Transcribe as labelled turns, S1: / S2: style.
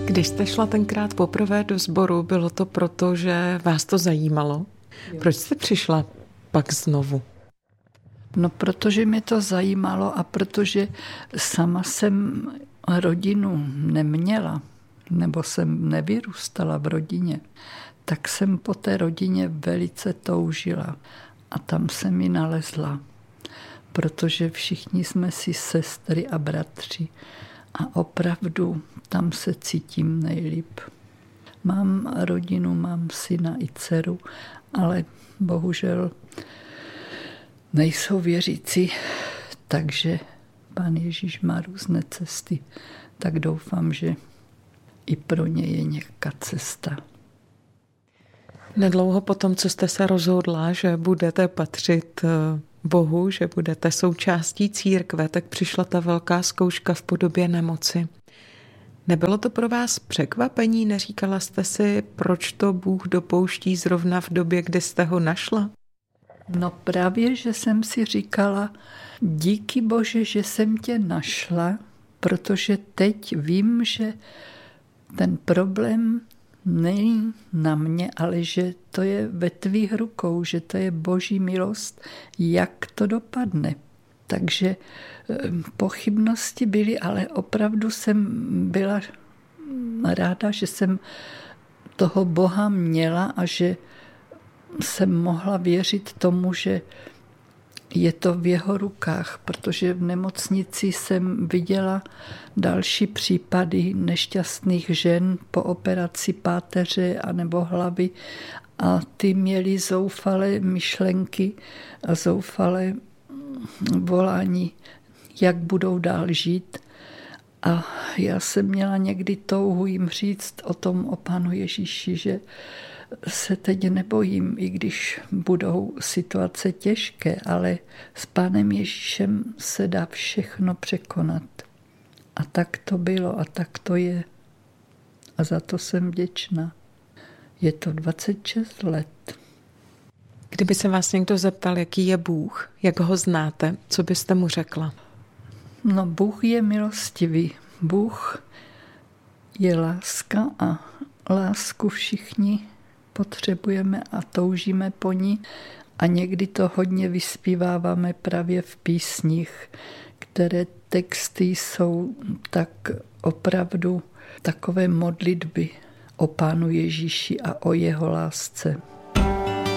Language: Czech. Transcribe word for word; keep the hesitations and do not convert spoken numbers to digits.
S1: Když jste šla tenkrát poprvé do sboru, bylo to proto, že vás to zajímalo? Proč jste přišla pak znovu?
S2: No, protože mě to zajímalo a protože sama jsem rodinu neměla, nebo jsem nevyrůstala v rodině, tak jsem po té rodině velice toužila a tam jsem ji nalezla, protože všichni jsme si sestry a bratři a opravdu tam se cítím nejlíp. Mám rodinu, mám syna i dceru, ale bohužel nejsou věřící, takže Pán Ježíš má různé cesty, tak doufám, že i pro ně je nějaká cesta.
S1: Nedlouho potom, co jste se rozhodla, že budete patřit Bohu, že budete součástí církve, tak přišla ta velká zkouška v podobě nemoci. Nebylo to pro vás překvapení? Neříkala jste si, proč to Bůh dopouští zrovna v době, kdy jste ho našla?
S2: No právě, že jsem si říkala, díky Bože, že jsem tě našla, protože teď vím, že ten problém není na mě, ale že to je ve tvých rukou, že to je Boží milost, jak to dopadne. Takže pochybnosti byly, ale opravdu jsem byla ráda, že jsem toho Boha měla a že jsem mohla věřit tomu, že je to v jeho rukách, protože v nemocnici jsem viděla další případy nešťastných žen po operaci páteře anebo hlavy a ty měly zoufalé myšlenky a zoufalé volání, jak budou dál žít. A já jsem měla někdy touhu jim říct o tom, o Pánu Ježíši, že se teď nebojím, i když budou situace těžké, ale s Pánem Ježíšem se dá všechno překonat. A tak to bylo a tak to je. A za to jsem vděčná. Je to dvacet šest let.
S1: Kdyby se vás někdo zeptal, jaký je Bůh, jak ho znáte, co byste mu řekla?
S2: No, Bůh je milostivý. Bůh je láska a lásku všichni potřebujeme a toužíme po ní a někdy to hodně vyspíváváme právě v písních, které texty jsou tak opravdu takové modlitby o Pánu Ježíši a o jeho lásce.